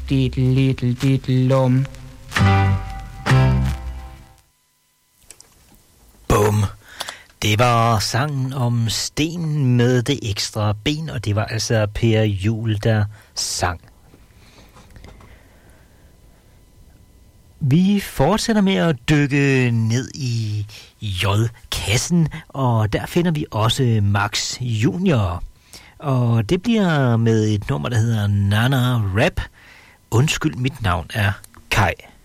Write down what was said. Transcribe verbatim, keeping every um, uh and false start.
diddle diddle diddle lum. Bum. Det var sangen om Sten med det ekstra ben, og det var altså Per Juul, der sang. Vi fortsætter med at dykke ned i J-kassen, og der finder vi også Max Junior. Og det bliver med et nummer, der hedder Nana Rap. Undskyld, mit navn er Kai.